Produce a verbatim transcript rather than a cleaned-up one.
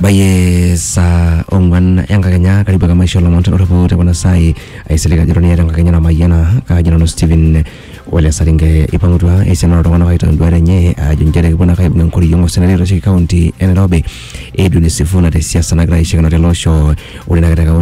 Baye sa ongwan yanga Kenya karibu kama isho la mountain oropo te bona sai aiseleka jironi yanga Kenya na mayana ka jina no Steven wale saringe ipangutwa esema ndo wana kaita ndware nye ajunjere bona kai ngori yongo senere ro county Nairobi edu ni sifuna te siasa na graisha na relosho ulina